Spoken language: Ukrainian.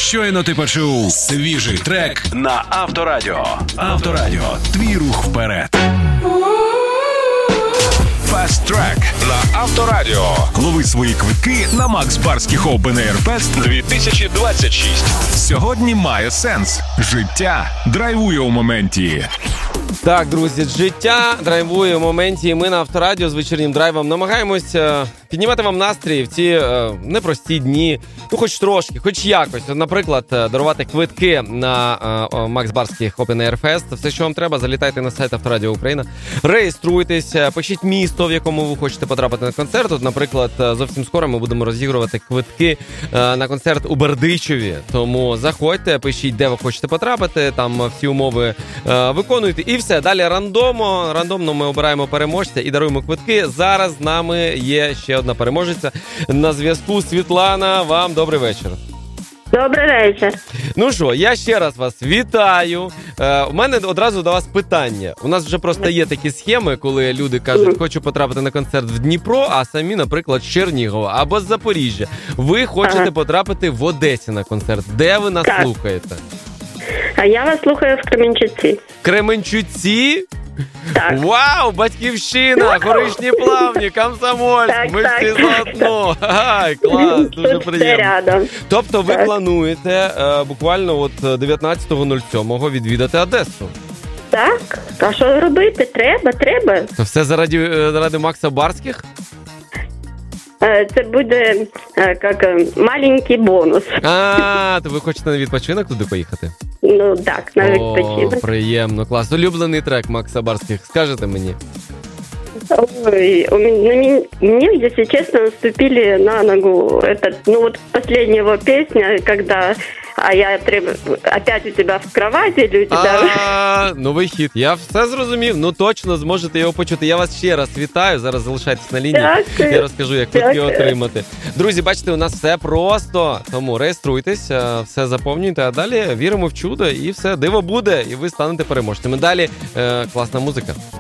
Щойно ти почув свіжий трек на Авторадіо. Авторадіо. Твій рух вперед. Fast Track на Авторадіо. Лови свої квитки на Макс Барських Open Air Fest 2026. Сьогодні має сенс. Життя драйвує у моменті. Так, друзі, життя драйвує в моменті, і ми на Авторадіо з вечірнім драйвом намагаємось піднімати вам настрій в ці непрості дні, ну хоч трошки, хоч якось. Наприклад, дарувати квитки на Макс Барських Open Air Fest. Все, що вам треба, залітайте на сайт Авторадіо Україна, реєструйтесь, пишіть місто, в якому ви хочете потрапити на концерт. От, наприклад, зовсім скоро ми будемо розігрувати квитки на концерт у Бердичеві. Тому заходьте, пишіть, де ви хочете потрапити, там всі умови виконуйте. І все, далі рандомно ми обираємо переможця і даруємо квитки. Зараз з нами є ще одна переможеця. На зв'язку Світлана, вам добрий вечір. Добрий вечір. Ну що, я ще раз вас вітаю. У мене одразу до вас питання. У нас вже просто є такі схеми, коли люди кажуть, хочу потрапити на концерт в Дніпро, а самі, наприклад, з Чернігова або з Запоріжжя. Ви хочете потрапити в Одесі на концерт. Де ви нас слухаєте? А я вас слухаю в Кременчуці. Кременчуці? Так. Вау, Батьківщина, Горішні Плавні, Комсомольськ, ми всі заодно. Ай, клас, дуже приємно. Рядом. Тобто ви плануєте буквально от 19.07 відвідати Одесу? Так, а що робити? Треба. Це все заради Макса Барських? Це буде як маленький бонус. То ви хочете на відпочинок туди поїхати? Ну так, на відпочинок. О, приємно, клас. Улюблений трек Макса Барських, скажете мені? Ой, мне, если честно, наступили на ногу последняя его песня, когда я опять у тебя в кровати, или у тебя... Новий хіт. Я все зрозумів, ну точно зможете його почути. Я вас ще раз вітаю, зараз залишайтесь на лінії. Дякую. Я розкажу, як квитки отримати. Друзі, бачите, у нас все просто, тому реєструйтесь, все заповнюйте, а далі віримо в чудо, і все, диво буде, і ви станете переможцями. Далі класна музика.